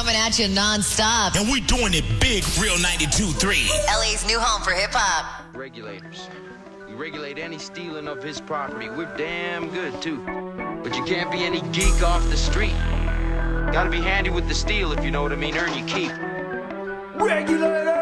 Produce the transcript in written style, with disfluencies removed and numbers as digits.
coming at you nonstop. And we doing it big, Real 92.3. LA's new home for hip-hop. Regulators. We regulate any stealing of his property. We're damn good, too. But you can't be any geek off the street. Gotta be handy with the steel, if you know what I mean. Earn your keep. Regulators!